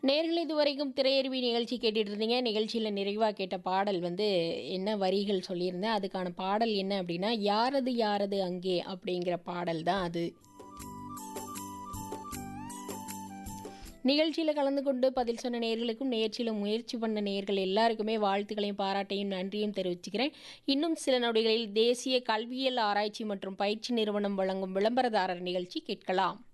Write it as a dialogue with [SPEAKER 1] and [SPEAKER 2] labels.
[SPEAKER 1] நேர்கள் இதுவரைக்கும் திரையருவி நிகழ்ச்சி கேட்டுட்டு இருந்தீங்க. நிகழ்ச்சியில் நிறைவாக கேட்ட பாடல் வந்து என்ன வரிகள் சொல்லியிருந்தேன். அதுக்கான பாடல் என்ன அப்படின்னா, யாரது யாரது அங்கே அப்படிங்கிற பாடல் தான் அது. நிகழ்ச்சியில் கலந்து கொண்டு பதில் சொன்ன நேர்களுக்கும் நிகழ்ச்சியில் முயற்சி பண்ண நேர்கள் எல்லாருக்குமே வாழ்த்துக்களையும் பாராட்டையும் நன்றியும் தெரிவிச்சுக்கிறேன். இன்னும் சில நொடிகளில் தேசிய கல்வியியல் ஆராய்ச்சி மற்றும் பயிற்சி நிறுவனம் வழங்கும் விளம்பரதாரர் நிகழ்ச்சி கேட்கலாம்.